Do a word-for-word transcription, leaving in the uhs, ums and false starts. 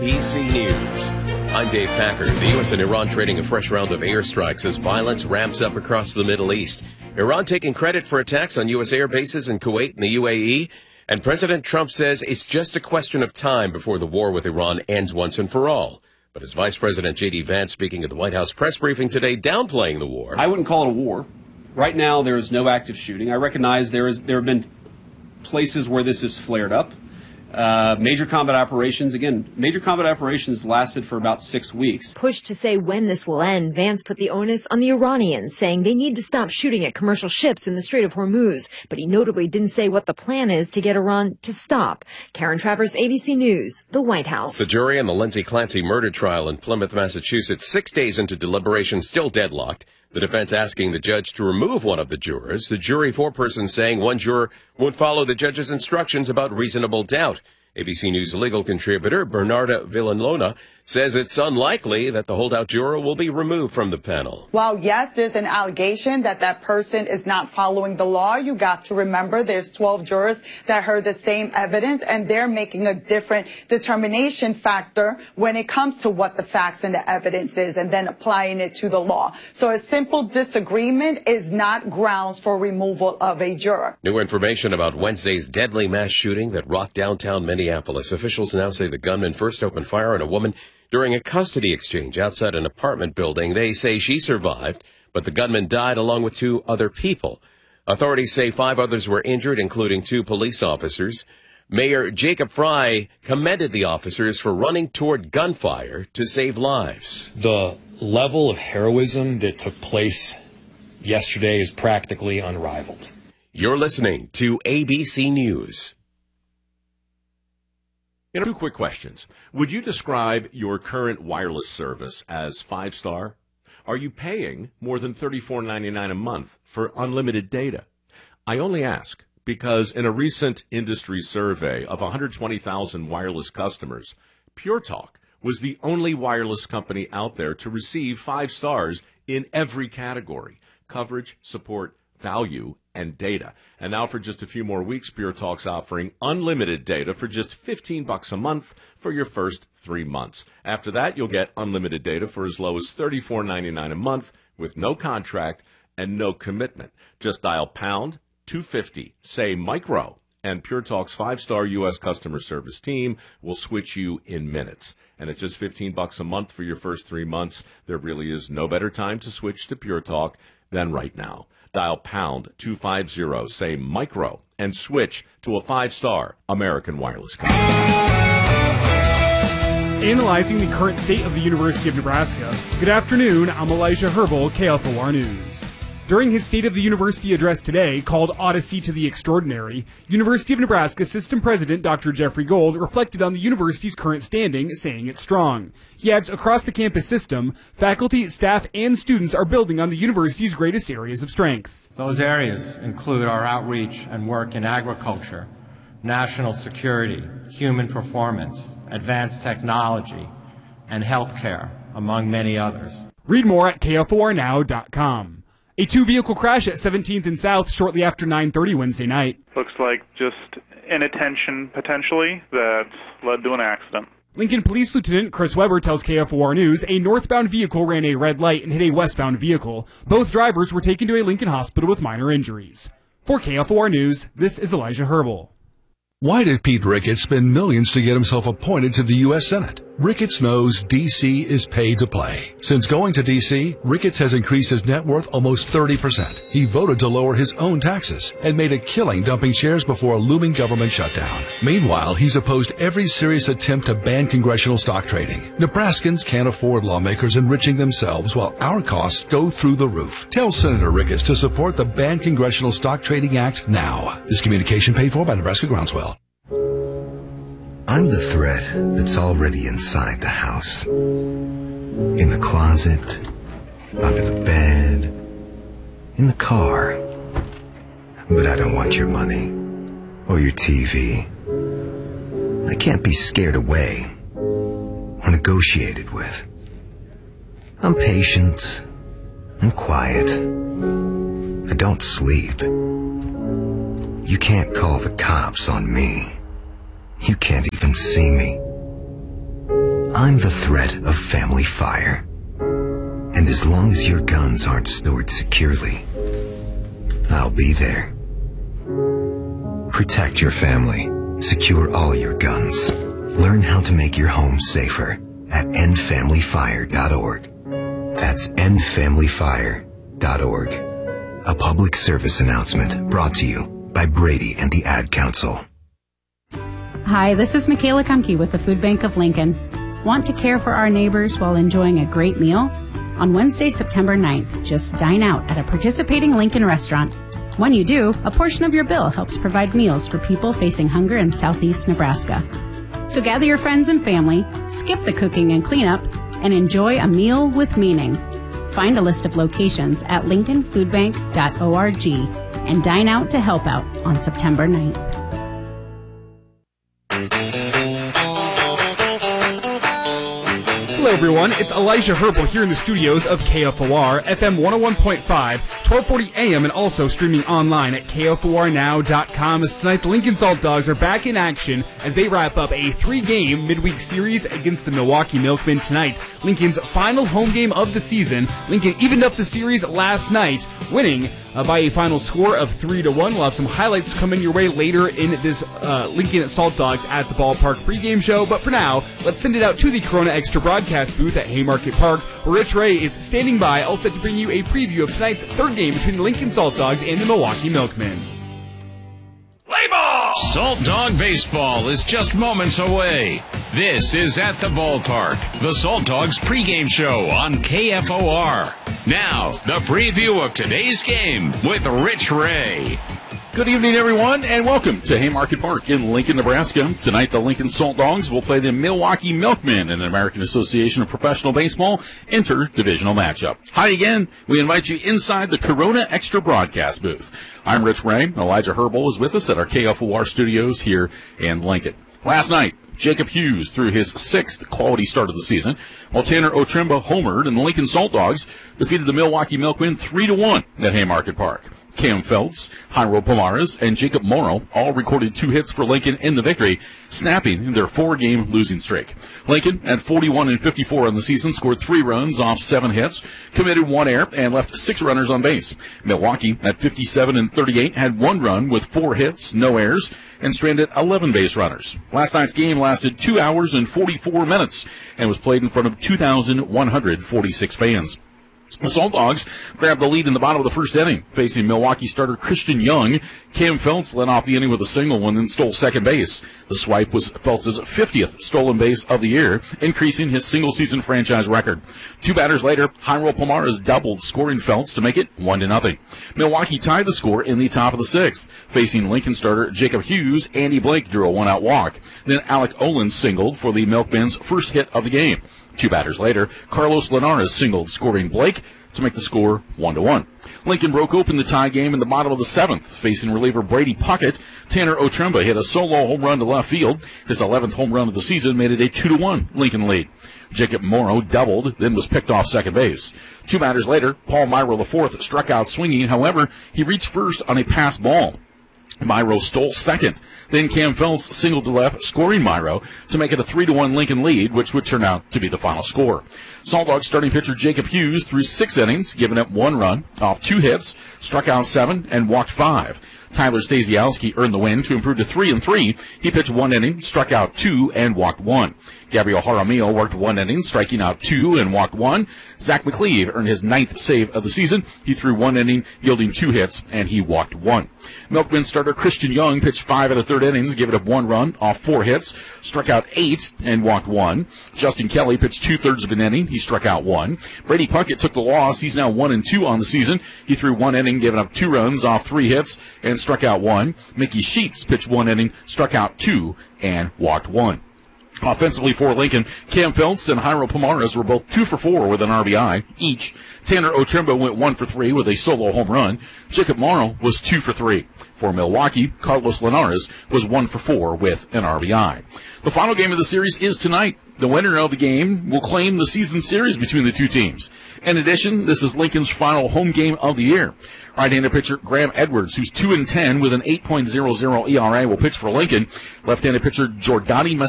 B C News. I'm Dave Packer. The U S and Iran trading a fresh round of airstrikes as violence ramps up across the Middle East. Iran taking credit for attacks on U S air bases in Kuwait and the U A E. And President Trump says it's just a question of time before the war with Iran ends once and for all. But as Vice President J D. Vance, speaking at the White House press briefing today, downplaying the war. I wouldn't call it a war. Right now, there is no active shooting. I recognize there is there have been places where this has flared up. Uh, major combat operations, again, major combat operations lasted for about six weeks. Pushed to say when this will end, Vance put the onus on the Iranians, saying they need to stop shooting at commercial ships in the Strait of Hormuz. But he notably didn't say what the plan is to get Iran to stop. Karen Travers, A B C News, the White House. The jury in the Lindsay Clancy murder trial in Plymouth, Massachusetts, six days into deliberation, still deadlocked. The defense asking the judge to remove one of the jurors. The jury four-person saying one juror won't follow the judge's instructions about reasonable doubt. A B C News legal contributor Bernarda Villalona says it's unlikely that the holdout juror will be removed from the panel. While, yes, there's an allegation that that person is not following the law, you got to remember there's twelve jurors that heard the same evidence, and they're making a different determination factor when it comes to what the facts and the evidence is and then applying it to the law. So a simple disagreement is not grounds for removal of a juror. New information about Wednesday's deadly mass shooting that rocked downtown Minneapolis. Officials now say the gunman first opened fire on a woman during a custody exchange outside an apartment building. They say she survived, but the gunman died along with two other people. Authorities say five others were injured, including two police officers. Mayor Jacob Fry commended the officers for running toward gunfire to save lives. The level of heroism that took place yesterday is practically unrivaled. You're listening to A B C News. You know, two quick questions. Would you describe your current wireless service as five-star? Are you paying more than thirty-four ninety-nine a month for unlimited data? I only ask because in a recent industry survey of one hundred twenty thousand wireless customers, Pure Talk was the only wireless company out there to receive five stars in every category: coverage, support, value, and data. And now for just a few more weeks, Pure Talk's offering unlimited data for just fifteen bucks a month for your first three months. After that, you'll get unlimited data for as low as thirty-four ninety-nine a month with no contract and no commitment. Just dial pound two fifty, say micro, and Pure Talk's five-star U S customer service team will switch you in minutes. And at just fifteen bucks a month for your first three months, there really is no better time to switch to Pure Talk than right now. Dial pound two fifty, say micro, and switch to a five-star American wireless company. Analyzing the current state of the University of Nebraska. Good afternoon, I'm Elijah Herbal, K F O R News. During his State of the University address today, called Odyssey to the Extraordinary, University of Nebraska System President Doctor Jeffrey Gold reflected on the university's current standing, saying it's strong. He adds, across the campus system, faculty, staff, and students are building on the university's greatest areas of strength. Those areas include our outreach and work in agriculture, national security, human performance, advanced technology, and healthcare, among many others. Read more at K F O R now dot com. A two-vehicle crash at seventeenth and South shortly after nine thirty Wednesday night. Looks like just inattention, potentially, that led to an accident. Lincoln Police Lieutenant Chris Weber tells K F O R News a northbound vehicle ran a red light and hit a westbound vehicle. Both drivers were taken to a Lincoln hospital with minor injuries. For K F O R News, this is Elijah Herbal. Why did Pete Ricketts spend millions to get himself appointed to the U S Senate? Ricketts knows D C is paid to play. Since going to D C, Ricketts has increased his net worth almost thirty percent. He voted to lower his own taxes and made a killing dumping shares before a looming government shutdown. Meanwhile, he's opposed every serious attempt to ban congressional stock trading. Nebraskans can't afford lawmakers enriching themselves while our costs go through the roof. Tell Senator Ricketts to support the Ban Congressional Stock Trading Act now. This communication paid for by Nebraska Groundswell. I'm the threat that's already inside the house. In the closet, under the bed, in the car. But I don't want your money or your T V. I can't be scared away or negotiated with. I'm patient and quiet. I don't sleep. You can't call the cops on me. You can't even see me. I'm the threat of family fire. And as long as your guns aren't stored securely, I'll be there. Protect your family. Secure all your guns. Learn how to make your home safer at end family fire dot org. That's end family fire dot org. A public service announcement brought to you by Brady and the Ad Council. Hi, this is Michaela Kumke with the Food Bank of Lincoln. Want to care for our neighbors while enjoying a great meal? On Wednesday, September ninth, just dine out at a participating Lincoln restaurant. When you do, a portion of your bill helps provide meals for people facing hunger in southeast Nebraska. So gather your friends and family, skip the cooking and cleanup, and enjoy a meal with meaning. Find a list of locations at lincoln food bank dot org and dine out to help out on September ninth. Hello, everyone. It's Elijah Herbal here in the studios of K F O R, F M one oh one point five, twelve forty A M, and also streaming online at K F O R now dot com. As tonight, the Lincoln Salt Dogs are back in action as they wrap up a three-game midweek series against the Milwaukee Milkmen tonight. Lincoln's final home game of the season. Lincoln evened up the series last night, winning uh, by a final score of three to one. We'll have some highlights coming your way later in this uh, Lincoln Salt Dogs at the Ballpark pregame show. But for now, let's send it out to the Corona Extra broadcast booth at Haymarket Park, where Rich Ray is standing by, all set to bring you a preview of tonight's third game between the Lincoln Salt Dogs and the Milwaukee Milkmen. Play ball! Salt Dog Baseball is just moments away. This is At the Ballpark, the Salt Dogs pregame show on K F O R. Now, the preview of today's game with Rich Ray. Good evening, everyone, and welcome to Haymarket Park in Lincoln, Nebraska. Tonight, the Lincoln Salt Dogs will play the Milwaukee Milkmen in an American Association of Professional Baseball interdivisional matchup. Hi again. We invite you inside the Corona Extra broadcast booth. I'm Rich Ray. Elijah Herbal is with us at our K F O R studios here in Lincoln. Last night, Jacob Hughes threw his sixth quality start of the season, while Tanner Otremba homered, and the Lincoln Salt Dogs defeated the Milwaukee Milkmen three to one at Haymarket Park. Cam Feltz, Jairo Pomares, and Jacob Morrow all recorded two hits for Lincoln in the victory, snapping their four-game losing streak. Lincoln, at forty-one and fifty-four on the season, scored three runs off seven hits, committed one error, and left six runners on base. Milwaukee, at fifty-seven and thirty-eight, had one run with four hits, no errors, and stranded eleven base runners. Last night's game lasted two hours and forty-four minutes and was played in front of two thousand one hundred forty-six fans. The Salt Dogs grabbed the lead in the bottom of the first inning, facing Milwaukee starter Christian Young. Cam Feltz led off the inning with a single and then stole second base. The swipe was Feltz's fiftieth stolen base of the year, increasing his single-season franchise record. Two batters later, Jairo Pomares doubled, scoring Feltz to make it one to nothing. Milwaukee tied the score in the top of the sixth, facing Lincoln starter Jacob Hughes. Andy Blake drew a one-out walk. Then Alec Olin singled for the Milkmen's first hit of the game. Two batters later, Carlos Linares singled, scoring Blake to make the score one to one. Lincoln broke open the tie game in the bottom of the seventh, facing reliever Brady Puckett. Tanner Otremba hit a solo home run to left field. His eleventh home run of the season made it a two to one Lincoln lead. Jacob Morrow doubled, then was picked off second base. Two batters later, Paul Myro the fourth struck out swinging. However, he reached first on a pass ball. Myro stole second. Then Cam Feltz singled to left, scoring Myro to make it a three to one Lincoln lead, which would turn out to be the final score. Salt Dogs starting pitcher Jacob Hughes threw six innings, giving up one run off two hits, struck out seven, and walked five. Tyler Stasiowski earned the win to improve to three and three. He pitched one inning, struck out two, and walked one. Gabriel Jaramillo worked one inning, striking out two and walked one. Zach McCleve earned his ninth save of the season. He threw one inning, yielding two hits, and he walked one. Milkman starter Christian Young pitched five and a third innings, giving up one run off four hits, struck out eight, and walked one. Justin Kelly pitched two-thirds of an inning. He struck out one. Brady Puckett took the loss. He's now one and two on the season. He threw one inning, giving up two runs off three hits, and struck out one. Mickey Sheets pitched one inning, struck out two, and walked one. Offensively for Lincoln, Cam Feltz and Jairo Pomares were both two for four with an R B I each. Tanner Otremba went one for three with a solo home run. Jacob Morrow was two for three. For Milwaukee, Carlos Linares was one for four with an R B I. The final game of the series is tonight. The winner of the game will claim the season series between the two teams. In addition, this is Lincoln's final home game of the year. Right-handed pitcher Graham Edwards, who's two and ten with an eight point oh oh E R A, will pitch for Lincoln. Left-handed pitcher Jordani